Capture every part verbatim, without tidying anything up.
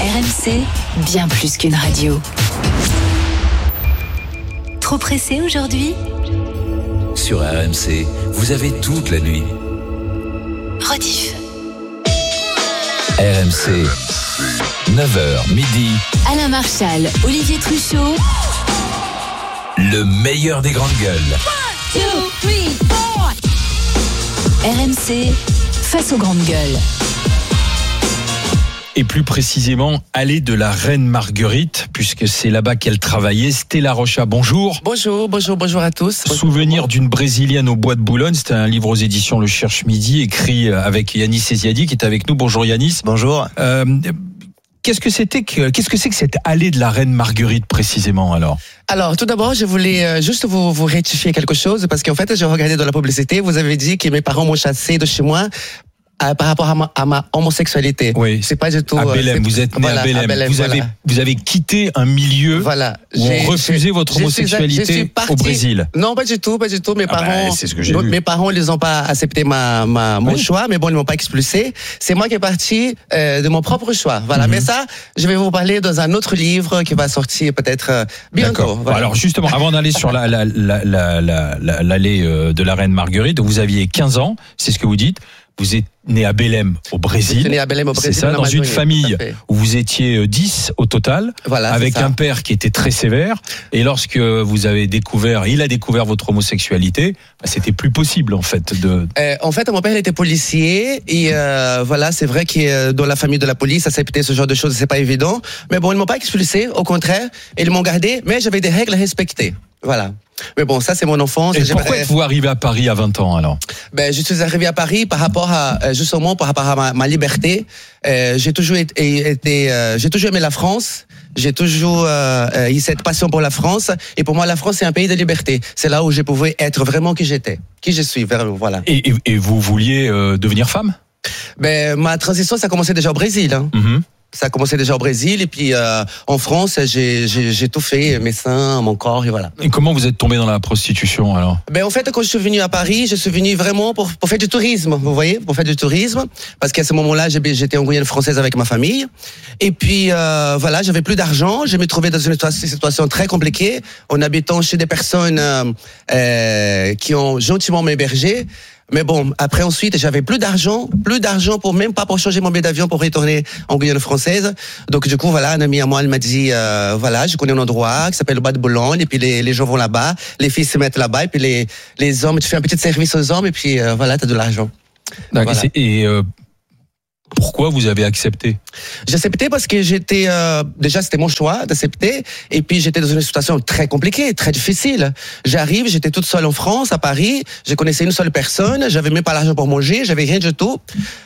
R M C, bien plus qu'une radio. Trop pressé aujourd'hui ? Sur R M C, vous avez toute la nuit. Rediff. R M C, neuf heures midi. Alain Marchal, Olivier Truchot. Le meilleur des grandes gueules. one, two, three, four. R M C, face aux grandes gueules. Et plus précisément, allée de la Reine Marguerite, puisque c'est là-bas qu'elle travaillait. Stella Rocha, bonjour. Bonjour, bonjour, bonjour à tous. Souvenir d'une Brésilienne au bois de Boulogne, c'était un livre aux éditions Le Cherche Midi, écrit avec Yanis Eziadi, qui est avec nous. Bonjour Yanis. Bonjour. Euh, qu'est-ce que c'était que, qu'est-ce que c'est que cette allée de la Reine Marguerite précisément alors ? Alors, tout d'abord, je voulais juste vous, vous rectifier quelque chose, parce qu'en fait, j'ai regardé dans la publicité, vous avez dit que mes parents m'ont chassé de chez moi Euh, par rapport à ma, à ma homosexualité. Oui. C'est pas du tout. À Bélem, vous êtes né voilà, à Bélem. à Bélem vous voilà. avez, vous avez quitté un milieu voilà. où j'ai, on refusait j'ai, votre j'ai homosexualité suis, partie, au Brésil. Non, pas du tout, pas du tout. Mes ah parents, bah, c'est ce que j'ai donc, vu. mes parents, ils ont pas accepté ma, ma, mon oui. choix, mais bon, ils m'ont pas expulsé. C'est moi qui est parti euh, de mon propre choix. Voilà. Mm-hmm. Mais ça, je vais vous parler dans un autre livre qui va sortir peut-être euh, bientôt. Voilà. Alors justement, avant d'aller sur la, la, la, la, la, la, l'allée de la Reine Marguerite, vous aviez quinze ans, c'est ce que vous dites. Vous êtes né à Bélem au Brésil. Né à Bélem au Brésil. C'est ça, dans une famille où vous étiez dix au total, voilà, avec un père qui était très sévère. Et lorsque vous avez découvert, il a découvert votre homosexualité, bah, c'était plus possible en fait de. Euh, en fait, mon père était policier et euh, voilà, c'est vrai que dans la famille de la police, accepter ce genre de choses, c'est pas évident. Mais bon, ils m'ont pas expulsé, au contraire, ils m'ont gardé, mais j'avais des règles à respecter. Voilà. Mais bon, ça c'est mon enfance. Et pourquoi êtes-vous arrivé à Paris à vingt ans alors ? Ben, je suis arrivé à Paris par rapport à justement par rapport à ma, ma liberté. Euh, j'ai toujours été, été euh, j'ai toujours aimé la France. J'ai toujours euh, eu cette passion pour la France. Et pour moi, la France c'est un pays de liberté. C'est là où je pouvais être vraiment qui j'étais, qui je suis. Voilà. Et, et, et vous vouliez euh, devenir femme ? Ben, ma transition ça a commencé déjà au Brésil. Hein. Mm-hmm. Ça a commencé déjà au Brésil et puis euh, en France, j'ai, j'ai, j'ai tout fait, mes seins, mon corps et voilà. Et comment vous êtes tombé dans la prostitution alors ? Ben en fait, quand je suis venu à Paris, je suis venu vraiment pour pour faire du tourisme, vous voyez, pour faire du tourisme, parce qu'à ce moment-là, j'étais en Guyane française avec ma famille. Et puis euh, voilà, j'avais plus d'argent, je me trouvais dans une situation très compliquée, en habitant chez des personnes euh, euh, qui ont gentiment m'hébergé. Mais bon, après ensuite, j'avais plus d'argent, plus d'argent pour même pas pour changer mon billet d'avion pour retourner en Guyane française. Donc du coup, voilà, un ami à moi, elle m'a dit, euh, voilà, je connais un endroit qui s'appelle le Bois de Boulogne, et puis les, les gens vont là-bas, les filles se mettent là-bas, et puis les, les hommes, tu fais un petit service aux hommes, et puis euh, voilà, t'as de l'argent. D'accord. Voilà. Et euh, pourquoi vous avez accepté ? J'ai accepté parce que j'étais euh, déjà c'était mon choix d'accepter et puis j'étais dans une situation très compliquée, très difficile. J'arrive, j'étais toute seule en France, à Paris, je connaissais une seule personne, j'avais même pas l'argent pour manger, j'avais rien du tout.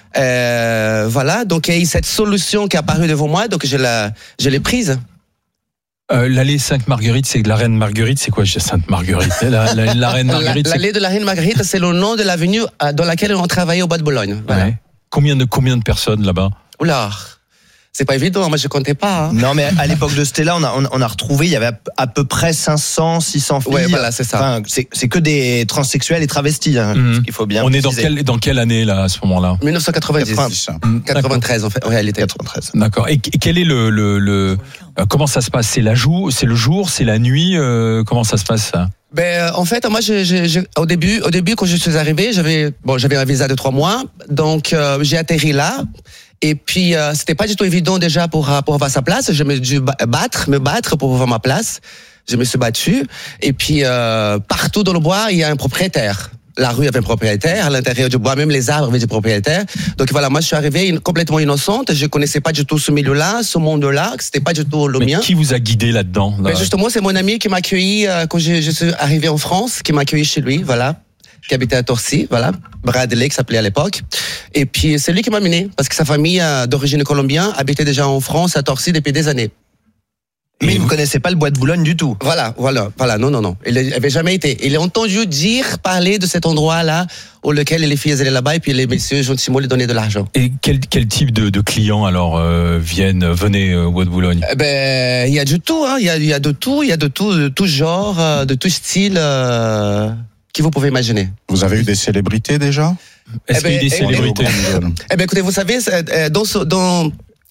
Euh, voilà, donc il y a eu cette solution qui est apparue devant moi, donc je la je l'ai prise. Euh, l'allée Sainte-Marguerite, c'est de la Reine Marguerite, c'est quoi Sainte-Marguerite la, la, la Reine Marguerite. La, l'allée de la Reine Marguerite, c'est le nom de l'avenue dans laquelle on travaillait au Bois de Boulogne. Voilà. Ouais. Combien de combien de personnes là-bas ? Oula, c'est pas évident, moi je comptais pas. Hein. Non, mais à l'époque de Stella, on a on a retrouvé, il y avait à peu près cinq cents, six cents filles. Ouais, voilà, c'est ça. Enfin, c'est c'est que des transsexuels et travestis, hein, mmh. Il faut bien. On préciser. Est dans quelle dans quelle année là à ce moment-là ? dix-neuf cent quatre-vingt-dix. quatre-vingt-treize en fait, en réalité. quatre-vingt-treize. D'accord. Et quel est le le, le euh, comment ça se passe ? C'est la jour, c'est le jour, c'est la nuit, euh, comment ça se passe ça ? Ben en fait moi je, je, je, au début au début quand je suis arrivé j'avais bon j'avais un visa de trois mois donc euh, j'ai atterri là et puis euh, c'était pas du tout évident déjà pour pour avoir sa place. Je me dû battre me battre pour avoir ma place. Je me suis battu et puis euh, partout dans le bois il y a un propriétaire. La rue avait un propriétaire, à l'intérieur du bois, même les arbres avaient des propriétaires. Donc voilà, moi je suis arrivé complètement innocente, je connaissais pas du tout ce milieu-là, ce monde-là, c'était pas du tout le Mais mien. Qui vous a guidé là-dedans là? Ben justement, c'est mon ami qui m'a accueilli euh, quand je, je suis arrivé en France, qui m'a accueilli chez lui, voilà, qui habitait à Torcy, voilà, Bradley qui s'appelait à l'époque. Et puis c'est lui qui m'a mené, parce que sa famille euh, d'origine colombienne habitait déjà en France, à Torcy, depuis des années. Mais il ne connaissait pas le Bois de Boulogne du tout. Voilà, voilà, voilà, non, non, non. Il n'avait jamais été. Il a entendu dire, parler de cet endroit-là, où lequel les filles allaient là-bas, et puis les messieurs gentiment lui donnaient de l'argent. Et quel, quel type de, de clients alors euh, viennent, venaient au Bois de Boulogne ? Eh ben, il y a du tout, hein. Il y a, il y a de tout, il y a de tout, de tout genre, de tout style euh, que vous pouvez imaginer. Vous avez eu des célébrités déjà ? Est-ce eh ben, qu'il y a eu des célébrités ? Eh ben, écoutez, vous savez, dans, dans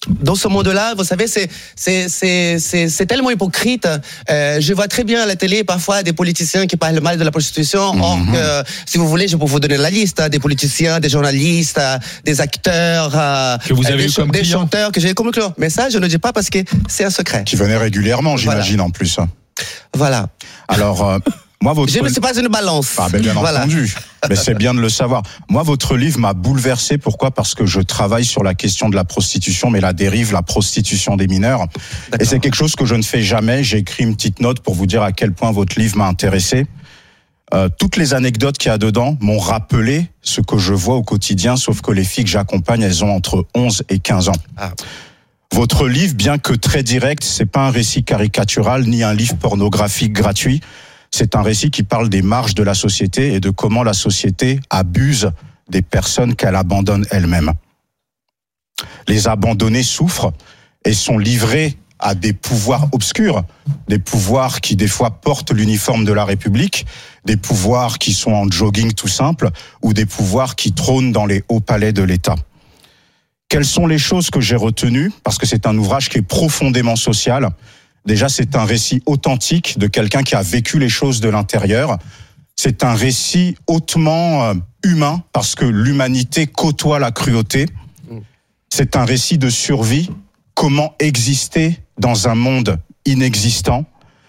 dans ce monde-là, vous savez, c'est c'est c'est c'est, c'est tellement hypocrite. Euh, je vois très bien à la télé parfois des politiciens qui parlent mal de la prostitution. Mm-hmm. Or que, si vous voulez, je peux vous donner la liste hein, des politiciens, des journalistes, euh, des acteurs, euh, que vous avez des, eu comme des client. chanteurs que j'ai eu comme client. Mais ça, je ne dis pas parce que c'est un secret. Qui venaient régulièrement, j'imagine, voilà. En plus. Voilà. Alors. Euh... Moi, votre... Je ne suis pas une balance. Ah, ben bien voilà. entendu. Mais c'est bien de le savoir. Moi, votre livre m'a bouleversé. Pourquoi ? Parce que je travaille sur la question de la prostitution, mais la dérive, la prostitution des mineurs. D'accord. Et c'est quelque chose que je ne fais jamais. J'ai écrit une petite note pour vous dire à quel point votre livre m'a intéressé. Euh, toutes les anecdotes qu'il y a dedans m'ont rappelé ce que je vois au quotidien, sauf que les filles que j'accompagne, elles ont entre onze et quinze ans. Ah. Votre livre, bien que très direct, c'est pas un récit caricatural, ni un livre pornographique gratuit. C'est un récit qui parle des marges de la société et de comment la société abuse des personnes qu'elle abandonne elle-même. Les abandonnés souffrent et sont livrés à des pouvoirs obscurs, des pouvoirs qui des fois portent l'uniforme de la République, des pouvoirs qui sont en jogging tout simple ou des pouvoirs qui trônent dans les hauts palais de l'État. Quelles sont les choses que j'ai retenues ? Parce que c'est un ouvrage qui est profondément social. Déjà, c'est un récit authentique de quelqu'un qui a vécu les choses de l'intérieur. C'est un récit hautement euh, humain parce que l'humanité côtoie la cruauté. C'est un récit de survie. Comment exister dans un monde inexistant ?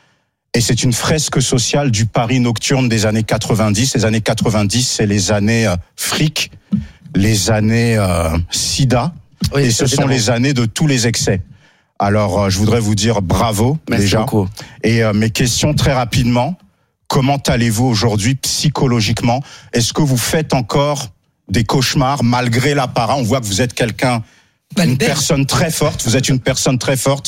Et c'est une fresque sociale du Paris nocturne des années quatre-vingt-dix. Les années quatre-vingt-dix, c'est les années euh, fric, les années euh, sida. Oui, et ce évidemment. Sont les années de tous les excès. Alors, euh, je voudrais vous dire bravo, merci déjà. Beaucoup. Et euh, mes questions très rapidement. Comment allez-vous aujourd'hui psychologiquement ? Est-ce que vous faites encore des cauchemars malgré l'apparat ? On voit que vous êtes quelqu'un, une personne très forte. Vous êtes une personne très forte.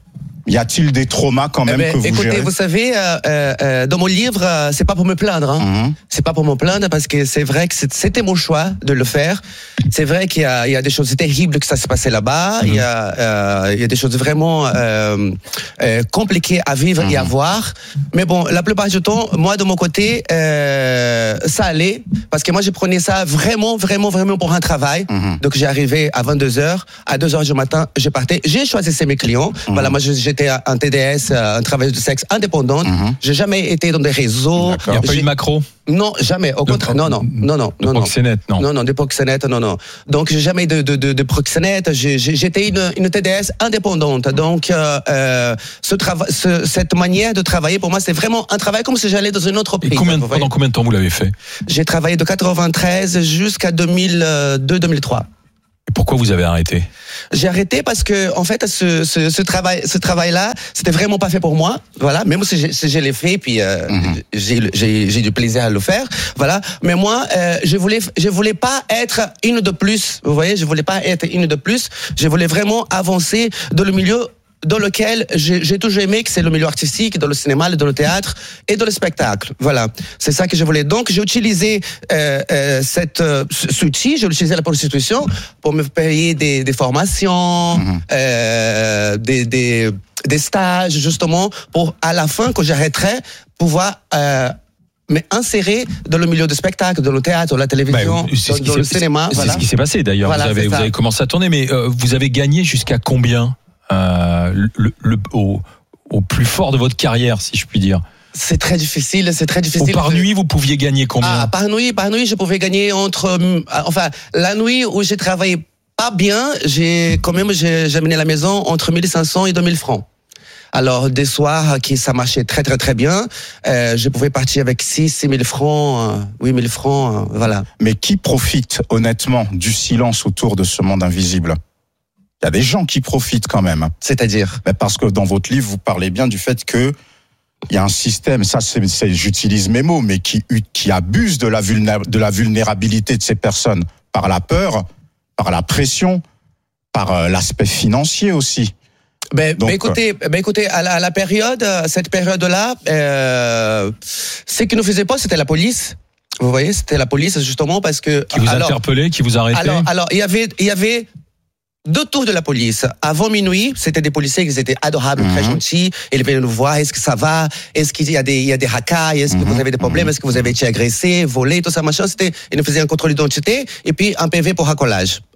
Y a-t-il des traumas quand même eh ben, que vous écoutez, gérez ? Vous savez, euh, euh, dans mon livre, euh, c'est pas pour me plaindre. Hein. Mm-hmm. C'est pas pour me plaindre parce que c'est vrai que c'était mon choix de le faire. C'est vrai qu'il y a, il y a des choses terribles que ça s'est passé là-bas. Mm-hmm. Il y a, euh, il y a des choses vraiment euh, euh, compliquées à vivre mm-hmm. et à voir. Mais bon, la plupart du temps, moi de mon côté, euh, ça allait parce que moi je prenais ça vraiment, vraiment, vraiment pour un travail. Mm-hmm. Donc j'arrivais à vingt-deux heures, à deux heures du matin, je partais. J'ai choisi mes clients. Mm-hmm. Voilà, moi j'étais un T D S, un travailleuse de sexe indépendante. Mm-hmm. J'ai jamais été dans des réseaux. Il n'y a pas eu de macro ? Non, jamais. Au contraire, non, non, non, non, de non, proxénète, non, non, non, de proxénète, non, non. Donc j'ai jamais de de de, de proxénète. J'ai, j'étais une, une T D S indépendante. Donc euh, euh, ce travail, ce, cette manière de travailler pour moi, c'est vraiment un travail comme si j'allais dans un autre pays. Et combien, pendant combien de temps vous l'avez fait ? J'ai travaillé de quatre-vingt-treize jusqu'à deux mille deux deux mille trois. Et pourquoi vous avez arrêté ? J'ai arrêté parce que en fait ce, ce, ce travail ce travail là c'était vraiment pas fait pour moi, voilà, même si je, si je l'ai fait puis euh, mm-hmm. j'ai, j'ai j'ai du plaisir à le faire, voilà, mais moi euh, je voulais je voulais pas être une de plus, vous voyez, je voulais pas être une de plus, je voulais vraiment avancer dans le milieu dans lequel j'ai, j'ai toujours aimé, que c'est le milieu artistique, dans le cinéma, dans le théâtre et dans le spectacle. Voilà, c'est ça que je voulais. Donc, j'ai utilisé euh, euh, cette, euh, cet outil, j'ai utilisé la prostitution pour me payer des, des formations, mmh. euh, des, des, des stages, justement, pour, à la fin, quand j'arrêterai, pouvoir... Euh, mais insérer dans le milieu du spectacle, dans le théâtre, dans la télévision, bah, dans, dans le cinéma. C'est voilà. ce qui s'est passé, d'ailleurs. Voilà, vous, avez, vous avez commencé à tourner, mais euh, vous avez gagné jusqu'à combien euh, le, le, au, au plus fort de votre carrière, si je puis dire? C'est très difficile, c'est très difficile. Ou par nuit, vous pouviez gagner combien? Ah, par nuit, par nuit, je pouvais gagner entre, enfin, la nuit où j'ai travaillé pas bien, j'ai quand même, j'ai, j'ai amené à la maison entre mille cinq cents et deux mille francs. Alors, des soirs qui ça marchait très très très bien, euh, je pouvais partir avec six, six mille francs, euh, huit mille francs, euh, voilà. Mais qui profite honnêtement du silence autour de ce monde invisible? Il y a des gens qui profitent quand même. C'est-à-dire? Mais parce que dans votre livre, vous parlez bien du fait que il y a un système, ça c'est, c'est j'utilise mes mots, mais qui qui abuse de la vulnéra- de la vulnérabilité de ces personnes par la peur, par la pression, par euh, l'aspect financier aussi. Ben, Donc, ben écoutez, ben écoutez, à la, à la période, cette période-là, euh, ce qui nous faisait pas, c'était la police. Vous voyez, c'était la police justement parce que qui vous alors, interpellait, qui vous arrêtait. Alors, alors, il y avait, il y avait deux tours de la police. Avant minuit, c'était des policiers qui étaient adorables, mmh. très gentils. Ils venaient nous voir. Est-ce que ça va? Est-ce qu'il y a des, il y a des racailles? Est-ce que mmh. vous avez des problèmes? Mmh. Est-ce que vous avez été agressé, volé, tout ça, machin? C'était, ils nous faisaient un contrôle d'identité et puis un P V pour racolage.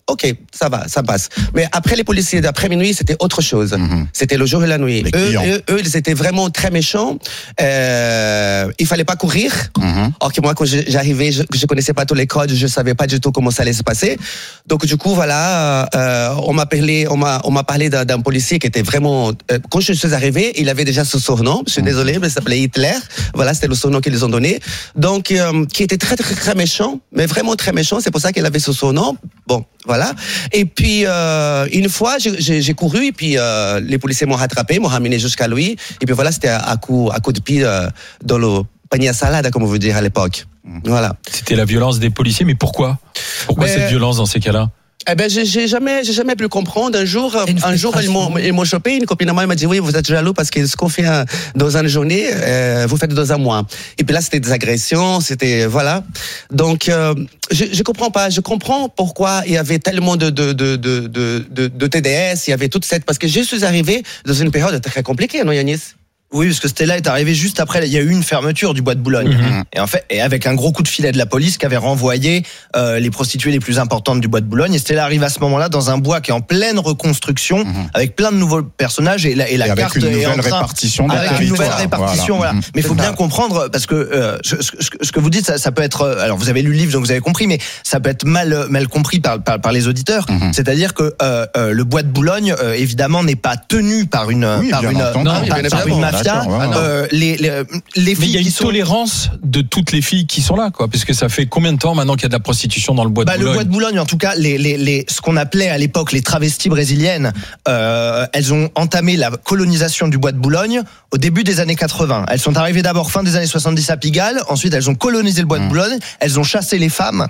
ok, ça va, ça passe. Mais après les policiers d'après minuit, c'était autre chose. Mm-hmm. C'était le jour et la nuit. Eux, eux, eux, ils étaient vraiment très méchants. Euh, il fallait pas courir. Mm-hmm. Or que moi, quand j'arrivais, je, je connaissais pas tous les codes, je savais pas du tout comment ça allait se passer. Donc du coup, voilà, euh, on m'a parlé, on m'a, on m'a parlé d'un, d'un policier qui était vraiment. Euh, quand je suis arrivé, il avait déjà ce surnom. Je suis mm-hmm. désolé, mais il s'appelait Hitler. Voilà, c'était le surnom qu'ils ont donné. Donc, euh, qui était très, très, très méchant, mais vraiment très méchant. C'est pour ça qu'il avait ce surnom. Bon, voilà. Et puis, euh, une fois, j'ai, j'ai, j'ai couru, et puis euh, les policiers m'ont rattrapé, m'ont ramené jusqu'à lui. Et puis voilà, c'était à, à coup, à coup de pied euh, dans le panier à salade, comme on veut dire à l'époque. Voilà. C'était la violence des policiers, mais pourquoi Pourquoi mais, cette violence dans ces cas-là? Eh ben, j'ai, j'ai jamais, j'ai jamais pu comprendre. Un jour, un jour, ils m'ont, ils m'ont chopé. Une copine à moi, elle m'a dit, oui, vous êtes jaloux parce que ce qu'on fait dans une journée, euh, vous faites dans un mois. Et puis là, c'était des agressions, c'était, voilà. Donc, euh, je, je comprends pas. Je comprends pourquoi il y avait tellement de, de, de, de, de, de, de T D S. Il y avait toute cette, parce que je suis arrivé dans une période très compliquée, non, Yanis? Oui, parce que Stella est arrivée juste après. Il y a eu une fermeture du bois de Boulogne, mmh. et en fait, et avec un gros coup de filet de la police qui avait renvoyé euh, les prostituées les plus importantes du bois de Boulogne. Et Stella arrive à ce moment-là dans un bois qui est en pleine reconstruction, mmh. avec plein de nouveaux personnages et la, et la et carte avec une est nouvelle en train, répartition des avec une nouvelle répartition. Voilà. voilà. Mais il faut bien comprendre parce que euh, ce, ce, ce que vous dites, ça, ça peut être. Alors, vous avez lu le livre, donc vous avez compris, mais ça peut être mal mal compris par par, par les auditeurs. Mmh. C'est-à-dire que euh, euh, le bois de Boulogne, euh, évidemment, n'est pas tenu par une oui, par une, non, par, par, par une mafia. Euh, Les, les, les filles mais il y a une sont... tolérance de toutes les filles qui sont là, quoi, parce que ça fait combien de temps maintenant qu'il y a de la prostitution dans le bois de bah, Boulogne? Le bois de Boulogne, en tout cas, les, les, les, ce qu'on appelait à l'époque les travestis brésiliennes, euh, elles ont entamé la colonisation du bois de Boulogne au début des années quatre-vingts. Elles sont arrivées d'abord fin des années soixante-dix à Pigalle, ensuite elles ont colonisé le bois mmh. de Boulogne, elles ont chassé les femmes.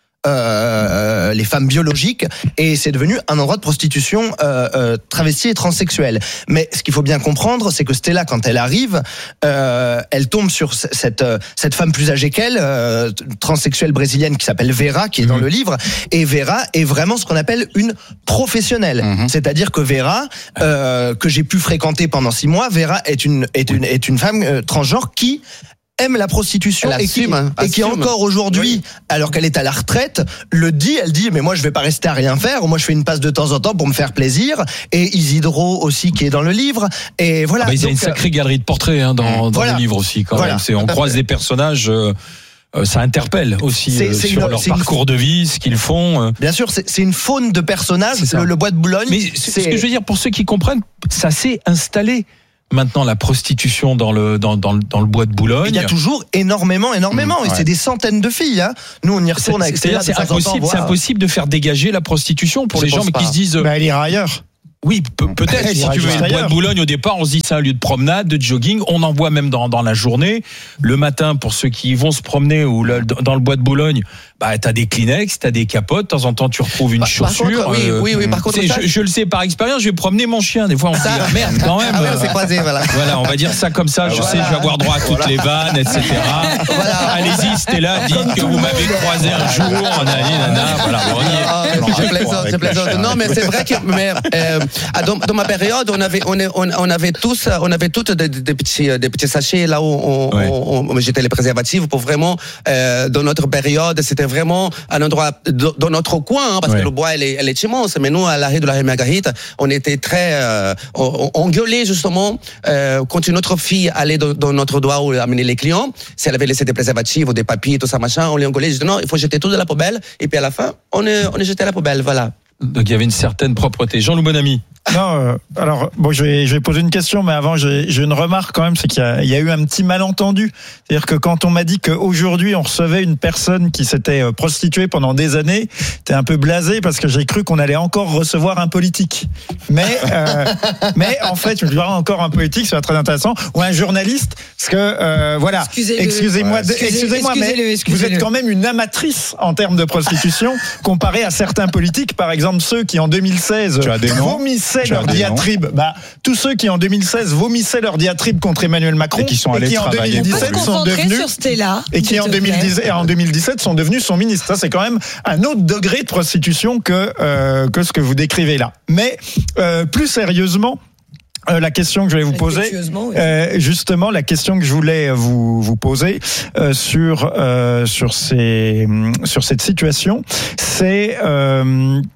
Euh, les femmes biologiques, et c'est devenu un endroit de prostitution euh, euh, travestie et transsexuelle. Mais ce qu'il faut bien comprendre, c'est que Stella, quand elle arrive, euh, elle tombe sur cette cette femme plus âgée qu'elle, euh, transsexuelle brésilienne qui s'appelle Vera, qui est dans mmh. le livre. Et Vera est vraiment ce qu'on appelle une professionnelle. Mmh. C'est-à-dire que Vera, euh, que j'ai pu fréquenter pendant six mois, Vera est une est une est une femme euh, transgenre qui aime la prostitution et qui, assume, et qui encore aujourd'hui, oui. alors qu'elle est à la retraite, le dit, elle dit, mais moi je vais pas rester à rien faire, moi je fais une passe de temps en temps pour me faire plaisir, et Isidro aussi qui est dans le livre, et voilà. Ah bah, il y a donc, une sacrée galerie de portraits hein, dans, dans voilà. le livre aussi quand voilà. même. C'est, on croise des personnages... Euh... Euh, ça interpelle aussi c'est, euh, c'est sur une, leur parcours une... de vie, ce qu'ils font. Euh. Bien sûr, c'est, c'est une faune de personnages, le, le bois de Boulogne. Mais c'est... ce que je veux dire, pour ceux qui comprennent, ça s'est installé. Maintenant, la prostitution dans le dans dans le, dans le bois de Boulogne. Il y a toujours énormément, énormément, mmh, et ouais. c'est des centaines de filles. Hein. Nous, on y retourne c'est, avec. C'est-à-dire, c'est impossible, c'est impossible de faire dégager la prostitution pour je les gens, mais qui se disent. Mais elle ira ailleurs. Oui, pe- peut-être. Si tu veux, le bois de Boulogne, au départ, on se dit c'est un lieu de promenade, de jogging. On en voit même dans, dans la journée. Le matin, pour ceux qui vont se promener ou le, dans le bois de Boulogne, bah, t'as des Kleenex, t'as des capotes. De temps en temps, tu retrouves une bah, chaussure. Contre, oui, euh, oui, oui, par contre, ça, je, je le sais par expérience. Je vais promener mon chien. Des fois, on se dit ah, merde, quand même. Ah ouais, on s'est croisés, voilà. Voilà, on va dire ça comme ça. Je voilà. sais, je vais avoir droit à toutes voilà. les vannes, et cetera. Voilà. Allez-y, Stella, dites que vous m'avez croisé un jour. On a dit, nana, voilà, on y est. Je plaisante, je plaisante. Non, mais c'est vrai que, mais, euh, dans, dans ma période, on avait, on, on, on avait tous, on avait toutes des, des petits, des petits sachets là où on, ouais. on, on jetait les préservatifs pour vraiment, euh, dans notre période, c'était vraiment un endroit dans notre coin, hein, parce ouais. que le bois, elle est, elle est immense. Mais nous, à l'arrêt de la rue Marguerite, on était très, euh, on, on gueulait justement euh, quand une autre fille allait dans, dans notre doigt où amener les clients, si elle avait laissé des préservatifs ou des papiers, tout ça machin, on les engueulait. Je disais non, il faut jeter tout de la poubelle. Et puis à la fin, on est, on est jeté à la poubelle, voilà. Donc il y avait une certaine propreté. Jean-Loup Bonamy. Non, euh, alors bon, je vais, je vais poser une question, mais avant, j'ai, j'ai une remarque quand même, c'est qu'il y a, il y a eu un petit malentendu. C'est-à-dire que quand on m'a dit qu'aujourd'hui on recevait une personne qui s'était prostituée pendant des années, j'étais un peu blasé parce que j'ai cru qu'on allait encore recevoir un politique. Mais, euh, mais en fait, je vais voir encore un politique, ça va être très intéressant, ou un journaliste, parce que euh, voilà. Excusez-le. Excusez-moi, ouais. excusez-moi, excusez-le, mais excusez-le. vous êtes quand même une amatrice en termes de prostitution comparé à certains politiques, par exemple ceux qui en deux mille seize vomissaient leur diatribe. Bah, tous ceux qui en deux mille seize vomissaient leur diatribe contre Emmanuel Macron et qui sont allés et qui en deux mille dix-sept sont devenus Stella, et qui en deux mille dix et en deux mille dix-sept sont devenus son ministre. Ça, c'est quand même un autre degré de prostitution que euh, que ce que vous décrivez là. Mais euh, plus sérieusement. Euh, la question que je vais vous poser, oui. euh, justement, la question que je voulais vous vous poser euh, sur euh, sur ces sur cette situation, c'est euh,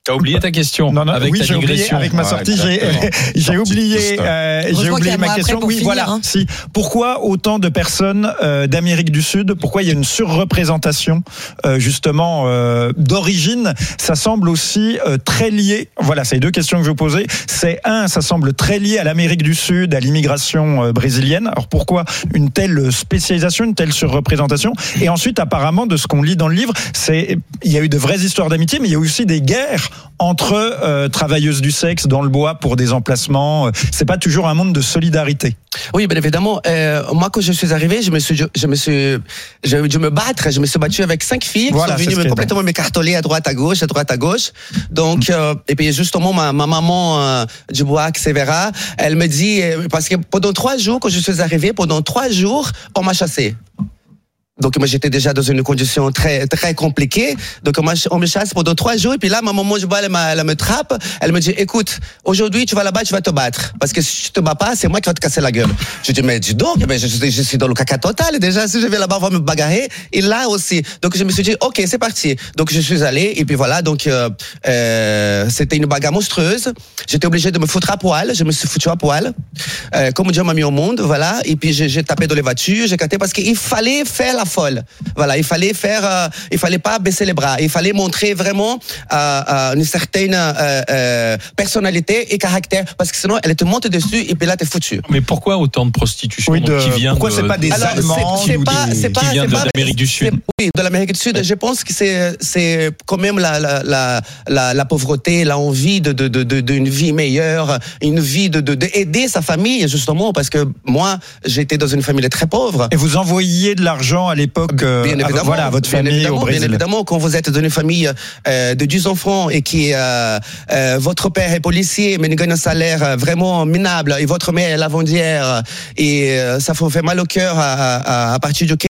T'as oublié ta question. Non, non, avec oui, ta j'ai oublié, digression. avec ma sortie, Ouais, j'ai, j'ai oublié, euh, j'ai oublié ma question. Oui, finir, voilà. hein. Si. Pourquoi autant de personnes euh, d'Amérique du Sud? Pourquoi il y a une surreprésentation euh, justement euh, d'origine? Ça semble aussi euh, très lié. Voilà, c'est les deux questions que je vous posais. C'est un, ça semble très lié à l'Amérique du Sud, à l'immigration euh, brésilienne. Alors pourquoi une telle spécialisation, une telle surreprésentation? Et ensuite, apparemment, de ce qu'on lit dans le livre, c'est il y a eu de vraies histoires d'amitié, mais il y a aussi des guerres entre euh, travailleuses du sexe dans le bois pour des emplacements. C'est pas toujours un monde de solidarité. Oui, bien évidemment. Euh, moi, quand je suis arrivé, je me suis, je, je me suis, j'ai dû me battre. Je me suis battu avec cinq filles Voilà, qui sont venues me complètement m'écarteler à droite, à gauche, à droite, à gauche. Donc, euh, et puis justement, ma, ma maman euh, Dubois, Sévéra, elle me dit, euh, parce que pendant trois jours, quand je suis arrivé, pendant trois jours, on m'a chassé. Donc moi j'étais déjà dans une condition très très compliquée. Donc moi, on me chasse pendant trois jours et puis là ma maman je vois elle, elle me trappe, elle me dit écoute aujourd'hui tu vas là-bas tu vas te battre parce que si tu te bats pas c'est moi qui va te casser la gueule. Je dis mais dis donc mais je, je suis dans le caca total déjà si je vais là-bas on va me bagarrer et là aussi. Donc je me suis dit ok c'est parti. Donc je suis allé et puis voilà donc euh, euh, c'était une bagarre monstrueuse. J'étais obligé de me foutre à poil, je me suis foutu à poil. Euh, comme Dieu m'a mis au monde voilà et puis j'ai, j'ai tapé dans les voitures, j'ai catté parce qu'il fallait faire la folle. Voilà, il fallait faire, euh, il fallait pas baisser les bras. Il fallait montrer vraiment euh, euh, une certaine euh, euh, personnalité et caractère, parce que sinon elle te monte dessus et puis là t'es foutu. Mais pourquoi autant de prostitution Oui, de- qui vient pourquoi de, c'est pas des Alors, Allemands c'est, c'est ou pas, des- c'est pas, qui vient c'est de pas- l'Amérique du Sud? c'est- Oui, de l'Amérique du Sud. Je pense que c'est, c'est quand même la, la, la, la, la pauvreté, la envie de, de, de, de, d'une vie meilleure, une vie de, de, de aider sa famille justement, parce que moi j'étais dans une famille très pauvre. Et vous envoyiez de l'argent à l'époque euh, Bien à, évidemment, voilà, à votre bien famille évidemment, au Brésil. Bien évidemment, quand vous êtes dans une famille euh, de dix enfants et qui euh, euh, votre père est policier mais il gagne un salaire vraiment minable et votre mère est lavandière et euh, ça vous fait mal au cœur à, à, à partir du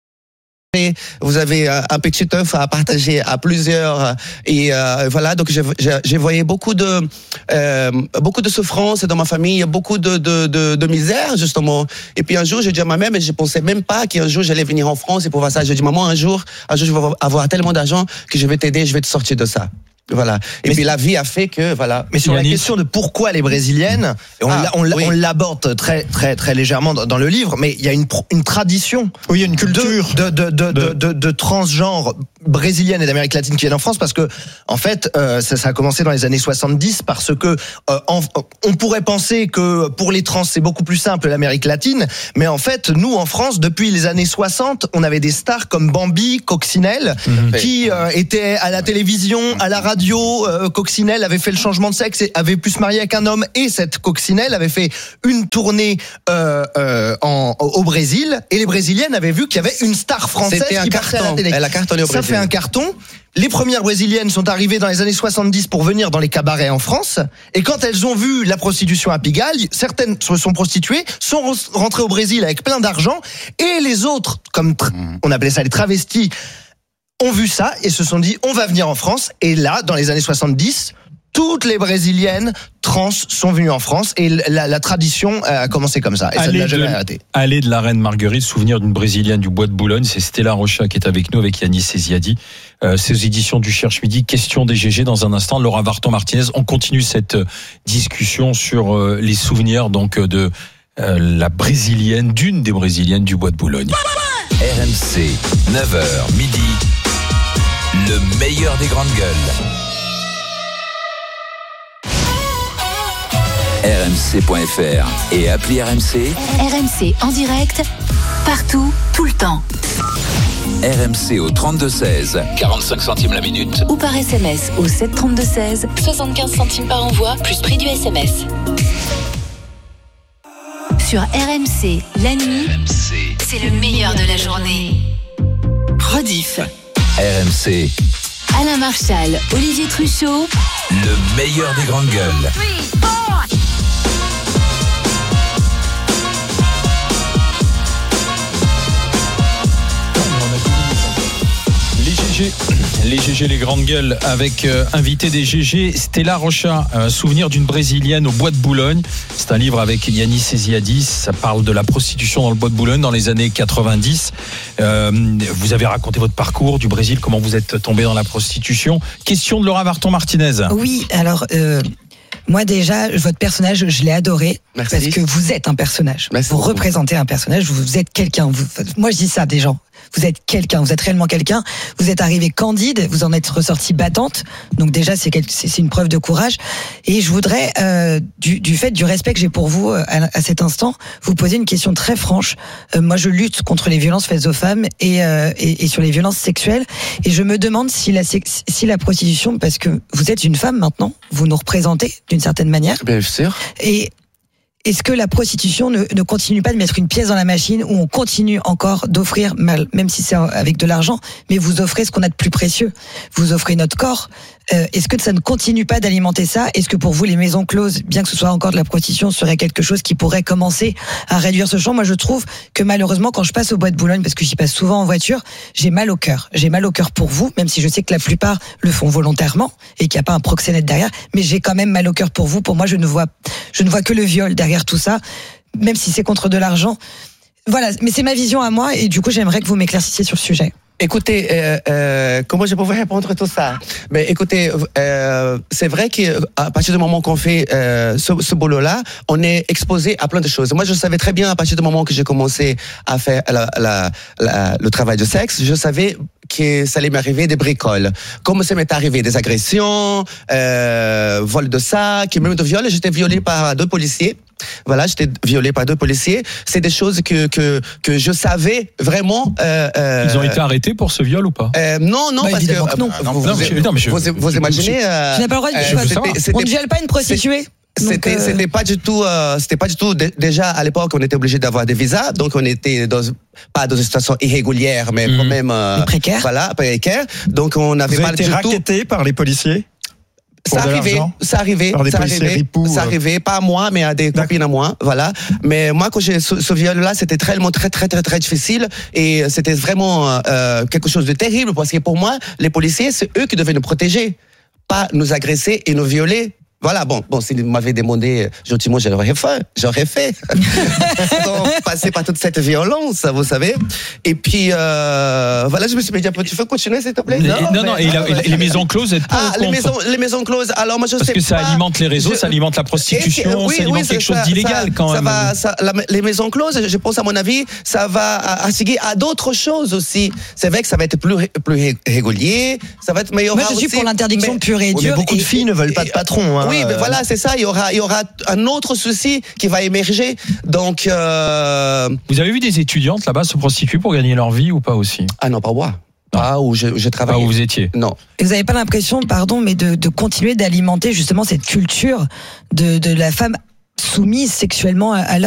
vous avez un petit œuf à partager à plusieurs et euh, voilà donc j'ai, j'ai, j'ai voyé beaucoup de euh, beaucoup de souffrance dans ma famille, beaucoup de, de, de, de misère justement. Et puis un jour j'ai dit à ma mère mais je pensais même pas qu'un jour j'allais venir en France et pour voir ça. J'ai dit maman un jour un jour je vais avoir tellement d'argent que je vais t'aider, je vais te sortir de ça. Voilà. Et mais puis la vie a fait que voilà. Mais sur Yannick. la question de pourquoi les brésiliennes, et on, Ah, l'a- on, l'a- oui. on l'aborde très très très légèrement dans, dans le livre, mais il y a une pro- une tradition, Oui, il y a une culture. de de de, de, de- de, de transgenre brésilienne et d'Amérique latine qui viennent en France parce que en fait euh, ça, ça a commencé dans les années soixante-dix parce que euh, en, on pourrait penser que pour les trans c'est beaucoup plus simple l'Amérique latine, mais en fait nous en France depuis les années soixante on avait des stars comme Bambi, Coccinelle Mhm. qui euh, étaient à la télévision, à la radio. euh, Coccinelle avait fait le changement de sexe et avait pu se marier avec un homme et cette Coccinelle avait fait une tournée euh, euh, en, au Brésil et les Brésiliennes avaient vu qu'il y avait une star française C'était un qui passait à la carton. télé. Elle a cartonné au Ça Brésil. fait un carton. Les premières brésiliennes sont arrivées dans les années soixante-dix pour venir dans les cabarets en France. Et quand elles ont vu la prostitution à Pigalle, certaines se sont prostituées, sont rentrées au Brésil avec plein d'argent. Et les autres, comme tr- on appelait ça les travestis, ont vu ça et se sont dit on va venir en France. Et là, dans les années soixante-dix, toutes les brésiliennes trans sont venues en France et la, la tradition a commencé comme ça. Et ça ne Allée l'a jamais de- arrêté. Allée de la Reine Marguerite, souvenir d'une Brésilienne du Bois de Boulogne, c'est Stella Rocha qui est avec nous, avec Yanis Eziadi. Euh, ces éditions du Cherche Midi, question des G G dans un instant. Laura Varton-Martinez, on continue cette euh, discussion sur euh, les souvenirs donc euh, de euh, la Brésilienne, d'une des Brésiliennes du Bois de Boulogne. R M C, neuf heures midi, le meilleur des grandes gueules. R M C point F R et appli R M C, R M C en direct, partout, tout le temps. R M C au trente-deux seize, quarante-cinq centimes la minute. Ou par S M S au sept trente-deux seize, soixante-quinze centimes par envoi, plus prix du S M S. Sur R M C, la nuit, c'est le meilleur de la journée. Rediff. R M C, Alain Marchal, Olivier Truchot. le meilleur des grandes gueules. Les G G G, les G G, les grandes gueules, avec euh, invité des G G, Stella Rocha, un souvenir d'une Brésilienne au Bois de Boulogne. C'est un livre avec Yannis Eziadis, ça parle de la prostitution dans le Bois de Boulogne dans les années quatre-vingt-dix. Euh, vous avez raconté votre parcours du Brésil, comment vous êtes tombé dans la prostitution. Question de Laura Varton-Martinez. Oui, alors... Euh... Moi déjà, votre personnage, je l'ai adoré. Merci. Parce que vous êtes un personnage. Merci vous beaucoup. représentez un personnage, vous êtes quelqu'un. Vous, moi, je dis ça des gens. Vous êtes quelqu'un, vous êtes réellement quelqu'un. Vous êtes arrivé candide, vous en êtes ressorti battante. Donc déjà, c'est, c'est une preuve de courage. Et je voudrais, euh, du, du fait du respect que j'ai pour vous à, à cet instant, vous poser une question très franche. Euh, moi, je lutte contre les violences faites aux femmes et, euh, et, et sur les violences sexuelles. Et je me demande si la, si la prostitution, parce que vous êtes une femme maintenant, vous nous représentez d'une certaine manière. Bien sûr. Et est-ce que la prostitution ne, ne continue pas de mettre une pièce dans la machine où on continue encore d'offrir, même si c'est avec de l'argent, mais vous offrez ce qu'on a de plus précieux. Vous offrez notre corps. Euh, est-ce que ça ne continue pas d'alimenter ça ? Est-ce que pour vous, les maisons closes, bien que ce soit encore de la prostitution, serait quelque chose qui pourrait commencer à réduire ce champ ? Moi, je trouve que malheureusement, quand je passe au Bois de Boulogne, parce que j'y passe souvent en voiture, j'ai mal au cœur. J'ai mal au cœur pour vous, même si je sais que la plupart le font volontairement et qu'il n'y a pas un proxénète derrière, mais j'ai quand même mal au cœur pour vous. Pour moi, je ne vois, je ne vois que le viol derrière tout ça, même si c'est contre de l'argent. Voilà, mais c'est ma vision à moi et du coup, j'aimerais que vous m'éclaircissiez sur ce sujet. Écoutez, euh, euh, comment je pourrais répondre à tout ça ? Mais écoutez, euh, c'est vrai qu'à partir du moment qu'on fait euh, ce, ce boulot-là, on est exposé à plein de choses. Moi, je savais très bien à partir du moment que j'ai commencé à faire la, la, la, le travail de sexe, je savais que ça allait m'arriver des bricoles. Comme ça m'est arrivé des agressions, euh, vol de sac, même de viol. J'étais violée par deux policiers. Voilà, j'étais violée par deux policiers. C'est des choses que que que je savais vraiment. Euh, euh, Ils ont été arrêtés pour ce viol ou pas ? euh, Non, non, Bah, parce que évidemment que non. euh, Non, vous, non, vous, mais je- non, mais je- vous, je- vous je- imaginez. euh, Je n'ai pas le droit de euh, choisir. c'était- c'était- On ne viole pas une prostituée. C'était, Donc, euh, c'était pas du tout, euh, c'était pas du tout. d- Déjà à l'époque, on était obligé d'avoir des visas, donc on était dans pas dans une situation irrégulière, mais Mhm. quand même euh, précaire. Voilà, précaire. Donc on n'avait Vous pas avez été du tout. racketté par les policiers ? Pour Ça de arrivait, l'argent ça arrivait, Par des ça policiers arrivait, ripoux, ça euh. arrivait, pas à moi, mais à des D'accord. copines à moi, voilà. Mais moi, quand j'ai ce, ce viol-là, c'était très, très, très, très, très difficile et c'était vraiment euh, quelque chose de terrible parce que pour moi, les policiers, c'est eux qui devaient nous protéger, pas nous agresser et nous violer. Voilà, bon, bon, s'ils m'avaient demandé gentiment, j'aurais fait, j'aurais fait. Sans passer par toute cette violence, vous savez. Et puis, euh, voilà, je me suis dit, tu veux continuer, s'il te plaît? Non, non, non, mais- et, la- et les maisons closes, êtes pour Ah, ou les contre ? maisons, les maisons closes. Alors, moi, je Parce sais que ça pas. alimente les réseaux, Je- ça alimente la Et prostitution, c'est- oui, ça alimente oui, quelque c'est chose ça, d'illégal ça- quand ça même. va, ça- la- les maisons closes, je pense à mon avis, ça va assiguer à d'autres choses aussi. C'est vrai que ça va être plus, ré- plus ré- régulier, ça va être meilleur. Moi, je suis pour l'interdiction pure et Oui, mais dure. beaucoup et- de filles ne veulent pas de patron. Hein. Oui, mais voilà, c'est ça. Il y aura, il y aura un autre souci qui va émerger. Donc, euh... Vous avez vu des étudiantes là-bas se prostituer pour gagner leur vie ou pas aussi ? ah non, pas moi. Pas où je, je Pas travaille. où vous étiez. Non. Et vous n'avez pas l'impression, pardon, mais de, de continuer d'alimenter justement cette culture de, de la femme soumise sexuellement à, à l'homme.